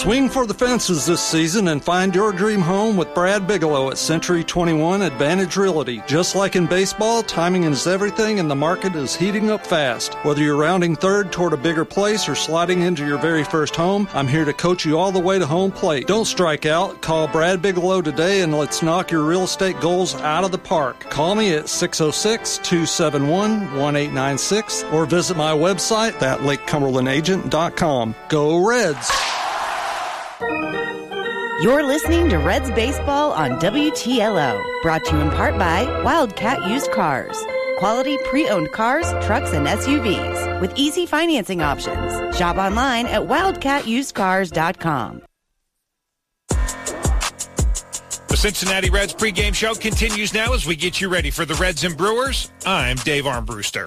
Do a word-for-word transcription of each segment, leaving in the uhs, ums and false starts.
Swing for the fences this season and find your dream home with Brad Bigelow at Century twenty-one Advantage Realty. Just like in baseball, timing is everything and the market is heating up fast. Whether you're rounding third toward a bigger place or sliding into your very first home, I'm here to coach you all the way to home plate. Don't strike out. Call Brad Bigelow today and let's knock your real estate goals out of the park. Call me at six oh six, two seven one, one eight nine six or visit my website at lake cumberland agent dot com. Go Reds! You're listening to Reds Baseball on W T L O, brought to you in part by Wildcat Used Cars. Quality pre-owned cars, trucks, and S U Vs with easy financing options. Shop online at wildcat used cars dot com. The Cincinnati Reds pregame show continues now as we get you ready for the Reds and Brewers. I'm Dave Armbruster.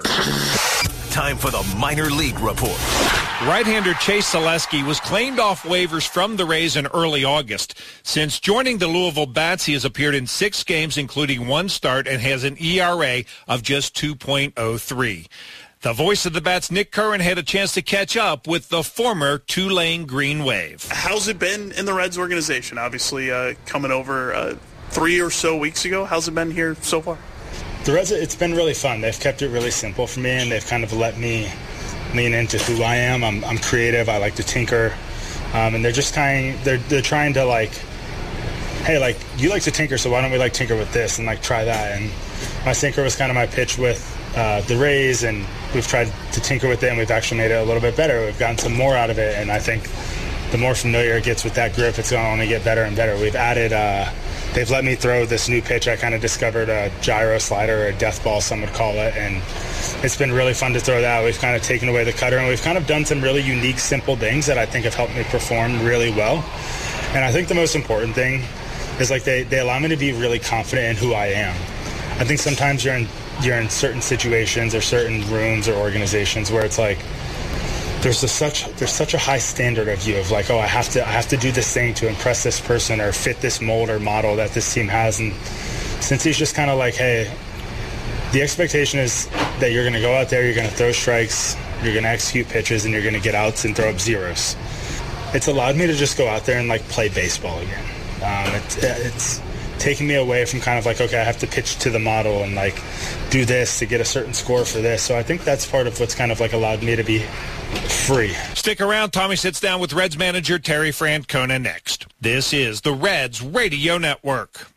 Time for the minor league report. Right-hander Chase Zaleski was claimed off waivers from the Rays in early August. Since joining the Louisville Bats, he has appeared in six games, including one start, and has an E R A of just two point oh three. The voice of the Bats, Nick Curran, had a chance to catch up with the former Tulane Green Wave. How's it been in the Reds organization? Obviously, uh, coming over uh, three or so weeks ago. How's it been here so far? The Reds, it's been really fun. They've kept it really simple for me, and they've kind of let me lean into who I am. I'm, I'm creative. I like to tinker, um, and they're just kind. They're they're trying to like, hey, like you like to tinker, so why don't we like tinker with this and like try that? And my tinker was kind of my pitch with uh, the Rays, and we've tried to tinker with it, and we've actually made it a little bit better. We've gotten some more out of it, and I think the more familiar it gets with that grip, it's going to only get better and better. We've added. Uh, They've let me throw this new pitch. I kind of discovered a gyro slider, or a death ball, some would call it, and it's been really fun to throw that. We've kind of taken away the cutter, and we've kind of done some really unique, simple things that I think have helped me perform really well. And I think the most important thing is like they, they allow me to be really confident in who I am. I think sometimes you're in you're in certain situations or certain rooms or organizations where it's like, There's a such there's such a high standard of you of like, oh, I have to I have to do this thing to impress this person or fit this mold or model that this team has. And since he's just kind of like, hey, the expectation is that you're going to go out there, you're going to throw strikes, you're going to execute pitches, and you're going to get outs and throw up zeros. It's allowed me to just go out there and like play baseball again. Um, it's, it's taking me away from kind of like, okay, I have to pitch to the model and like do this to get a certain score for this. So I think that's part of what's kind of like allowed me to be free. Stick around. Tommy sits down with Reds manager Terry Francona next. This is the Reds Radio Network.